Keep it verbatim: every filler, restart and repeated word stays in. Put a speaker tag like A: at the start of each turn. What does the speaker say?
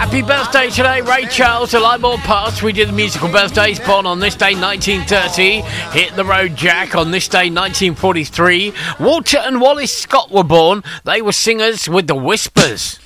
A: Happy birthday today, Ray Charles, a light more past. We did the musical birthdays. Born on this day, nineteen thirty. Hit the Road Jack on this day, nineteen forty-three. Walter and Wallace Scott were born. They were singers with the Whispers.